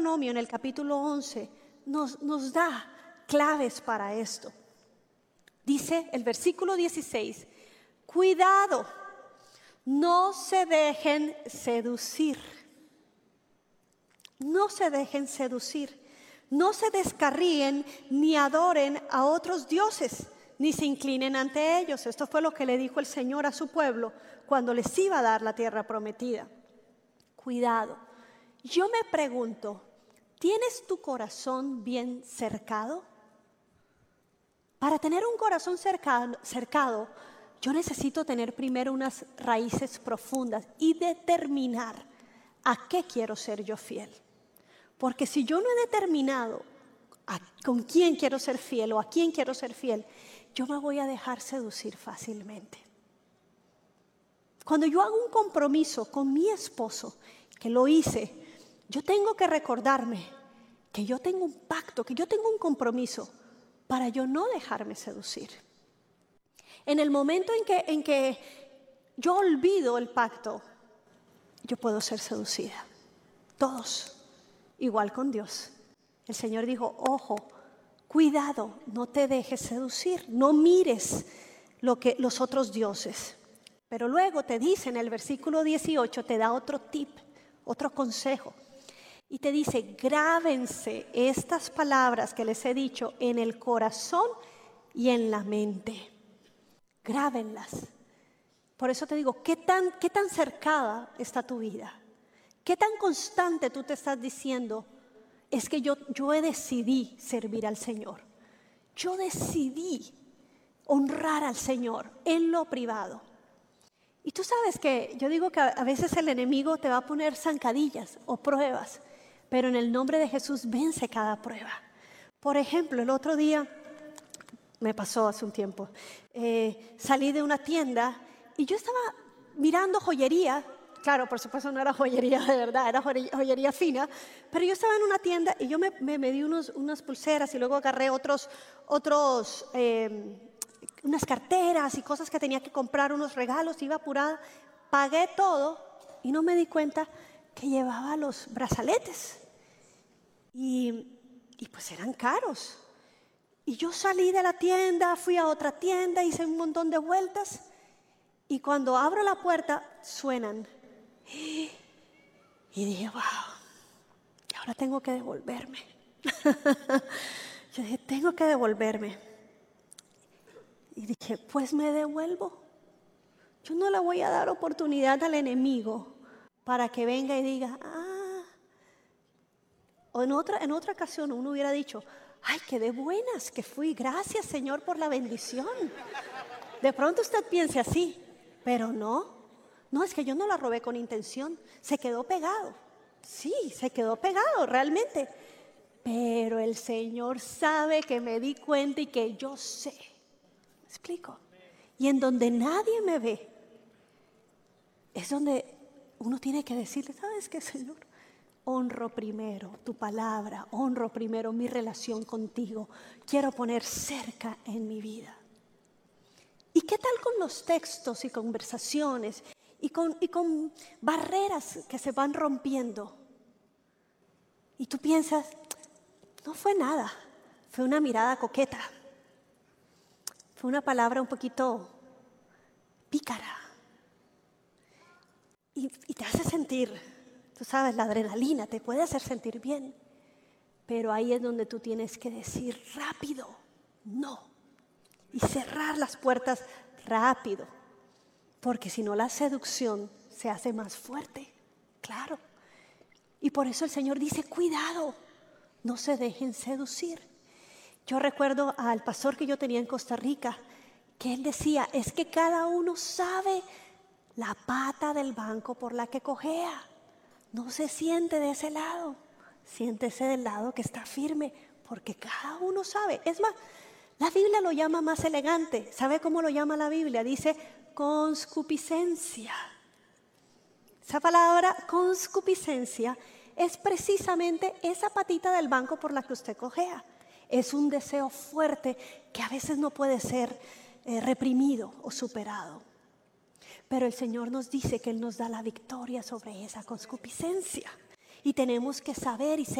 Deuteronomio, en el capítulo 11, nos da claves para esto. Dice el versículo 16, cuidado, no se dejen seducir. No se dejen seducir. No se descarríen ni adoren a otros dioses, ni se inclinen ante ellos. Esto fue lo que le dijo el Señor a su pueblo cuando les iba a dar la tierra prometida. Cuidado. Yo me pregunto, ¿tienes tu corazón bien cercado? Para tener un corazón cercado, yo necesito tener primero unas raíces profundas y determinar a qué quiero ser yo fiel. Porque si yo no he determinado con quién quiero ser fiel o a quién quiero ser fiel, yo me voy a dejar seducir fácilmente. Cuando yo hago un compromiso con mi esposo, que lo hice, yo tengo que recordarme que yo tengo un pacto, que yo tengo un compromiso para yo no dejarme seducir. En el momento en que yo olvido el pacto, yo puedo ser seducida. Todos. Igual con Dios. El Señor dijo, ojo, cuidado, no te dejes seducir, no mires los otros dioses. Pero luego te dice en el versículo 18, te da otro tip, otro consejo. Y te dice, grábense estas palabras que les he dicho en el corazón y en la mente. Grábenlas. Por eso te digo, ¿qué tan cercada está tu vida? ¿Qué tan constante tú te estás diciendo? Es que yo decidí servir al Señor. Yo decidí honrar al Señor en lo privado. Y tú sabes que yo digo que a veces el enemigo te va a poner zancadillas o pruebas, pero en el nombre de Jesús vence cada prueba. Por ejemplo, el otro día, me pasó hace un tiempo, salí de una tienda y yo estaba mirando joyería. Claro, por supuesto no era joyería de verdad, era joyería fina, pero yo estaba en una tienda y yo me di unas pulseras y luego agarré unas carteras y cosas que tenía que comprar, unos regalos, iba apurada, pagué todo y no me di cuenta que llevaba los brazaletes y pues eran caros. Y yo salí de la tienda, fui a otra tienda, hice un montón de vueltas y cuando abro la puerta suenan. Y dije, wow, ahora tengo que devolverme. Yo dije, tengo que devolverme. Y dije, pues me devuelvo. Yo no le voy a dar oportunidad al enemigo para que venga y diga, O en otra ocasión uno hubiera dicho, ay, qué de buenas que fui, gracias Señor por la bendición. De pronto usted piense así, pero no. No, es que yo no la robé con intención, se quedó pegado. Sí, se quedó pegado realmente. Pero el Señor sabe que me di cuenta y que yo sé. ¿Me explico? Y en donde nadie me ve, es donde uno tiene que decirle, ¿sabes qué, Señor? Honro primero tu palabra, honro primero mi relación contigo. Quiero poner cerca en mi vida. ¿Y qué tal con los textos y conversaciones? Y con barreras que se van rompiendo. Y tú piensas, no fue nada, fue una mirada coqueta. Fue una palabra un poquito pícara. Y te hace sentir, tú sabes, la adrenalina te puede hacer sentir bien. Pero ahí es donde tú tienes que decir rápido, no. Y cerrar las puertas rápido. Porque si no la seducción se hace más fuerte, claro. Y por eso el Señor dice, cuidado, no se dejen seducir. Yo recuerdo al pastor que yo tenía en Costa Rica, que él decía, es que cada uno sabe la pata del banco por la que cojea. No se siente de ese lado, siéntese del lado que está firme, porque cada uno sabe. Es más, la Biblia lo llama más elegante. ¿Sabe cómo lo llama la Biblia? Dice conscupiscencia. Esa palabra conscupiscencia es precisamente esa patita del banco por la que usted cojea. Es un deseo fuerte que a veces no puede ser reprimido o superado. Pero el Señor nos dice que Él nos da la victoria sobre esa concupiscencia. Y tenemos que saber y ser